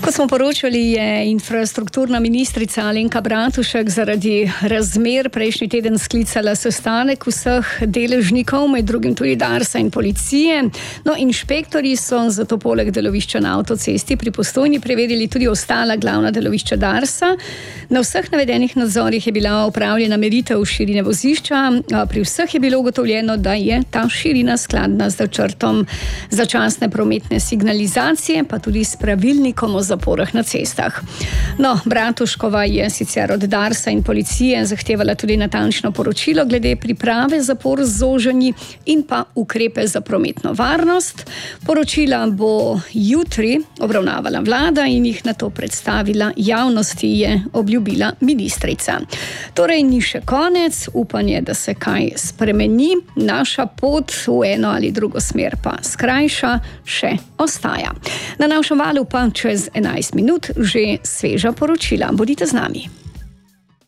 Kot smo poročali, je infrastrukturna ministrica Alenka Bratušek zaradi razmer prejšnji teden sklicala sestanek vseh deležnikov, med drugim tudi Darsa in policije. No, inšpektorji so zato poleg delovišča na avtocesti pri Postojni preverili tudi ostala glavna delovišča Darsa. Na vseh navedenih nadzorih je bila opravljena meritev širine vozišča. Pri vseh je bilo ugotovljeno, da je ta širina skladna z načrtom začasne prometne signalizacije, pa tudi s pravilnikom o zaporah na cestah. No, Bratuškova je sicer od Darsa in policije zahtevala tudi natančno poročilo glede priprave zapor z zoženji in pa ukrepe za prometno varnost. Poročila bo jutri obravnavala vlada in jih nato predstavila javnosti, je obljubila ministrica. Torej ni še konec, upanje, da se kaj spremeni, naša pot v eno ali drugo smer pa skrajša, še ostaja. Na našem valu pa čez 11 minut že sveža poročila. Bodite z nami.